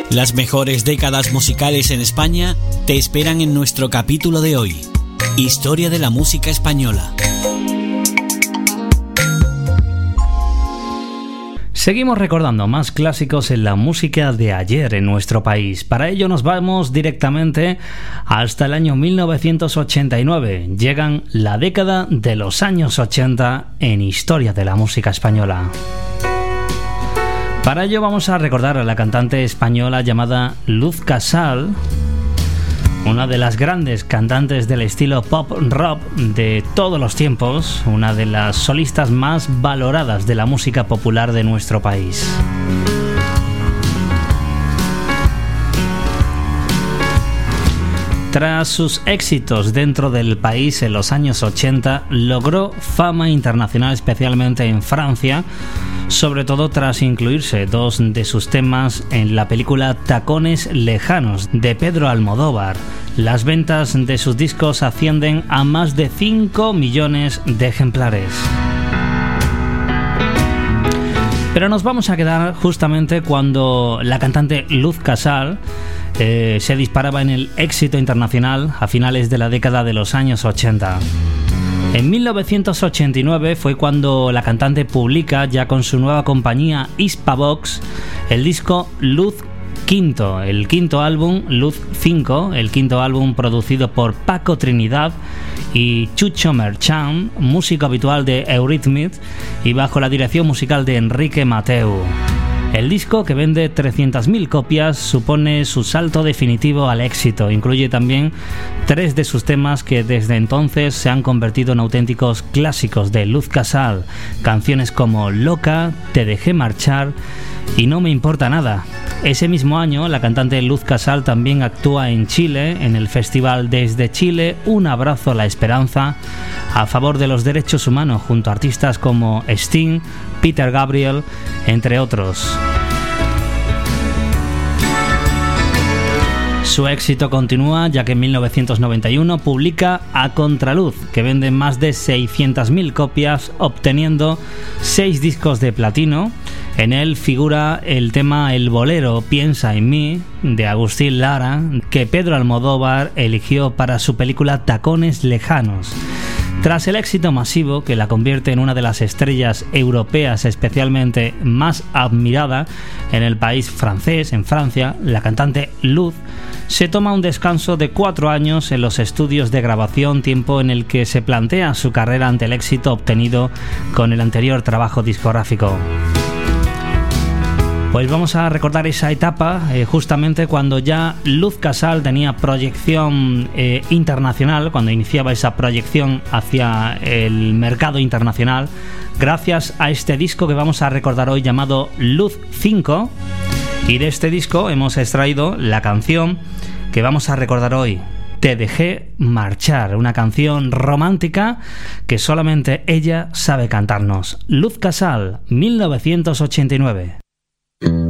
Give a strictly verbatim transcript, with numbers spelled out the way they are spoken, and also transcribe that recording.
Las mejores décadas musicales en España te esperan en nuestro capítulo de hoy. Historia de la música española. Seguimos recordando más clásicos en la música de ayer en nuestro país. Para ello nos vamos directamente hasta el año mil novecientos ochenta y nueve. Llegan la década de los años ochenta en Historia de la música española. Para ello vamos a recordar a la cantante española llamada Luz Casal, una de las grandes cantantes del estilo pop rock de todos los tiempos, una de las solistas más valoradas de la música popular de nuestro país. Tras sus éxitos dentro del país en los años ochenta, logró fama internacional, especialmente en Francia, sobre todo tras incluirse dos de sus temas en la película Tacones Lejanos de Pedro Almodóvar. Las ventas de sus discos ascienden a más de cinco millones de ejemplares. Pero nos vamos a quedar justamente cuando la cantante Luz Casal eh, se disparaba en el éxito internacional a finales de la década de los años ochenta. En mil novecientos ochenta y nueve fue cuando la cantante publica, ya con su nueva compañía Hispavox, el disco Luz Quinto, el quinto álbum Luz cinco, el quinto álbum producido por Paco Trinidad y Chucho Merchán, músico habitual de Eurythmics, y bajo la dirección musical de Enrique Mateu. El disco, que vende trescientas mil copias, supone su salto definitivo al éxito. Incluye también tres de sus temas que desde entonces se han convertido en auténticos clásicos de Luz Casal, canciones como Loca, Te dejé marchar y No me importa nada. Ese mismo año, la cantante Luz Casal también actúa en Chile, en el festival Desde Chile, Un abrazo a la esperanza, a favor de los derechos humanos, junto a artistas como Sting, Peter Gabriel, entre otros. Su éxito continúa, ya que en mil novecientos noventa y uno publica A Contraluz, que vende más de seiscientas mil copias, obteniendo seis discos de platino. En él figura el tema El Bolero Piensa en mí, de Agustín Lara, que Pedro Almodóvar eligió para su película Tacones Lejanos. Tras el éxito masivo que la convierte en una de las estrellas europeas especialmente más admirada en el país francés, en Francia, la cantante Luz se toma un descanso de cuatro años en los estudios de grabación, tiempo en el que se plantea su carrera ante el éxito obtenido con el anterior trabajo discográfico. Pues vamos a recordar esa etapa, eh, justamente cuando ya Luz Casal tenía proyección eh, internacional, cuando iniciaba esa proyección hacia el mercado internacional, gracias a este disco que vamos a recordar hoy llamado Luz cinco. Y de este disco hemos extraído la canción que vamos a recordar hoy, Te dejé marchar, una canción romántica que solamente ella sabe cantarnos. Luz Casal, mil novecientos ochenta y nueve.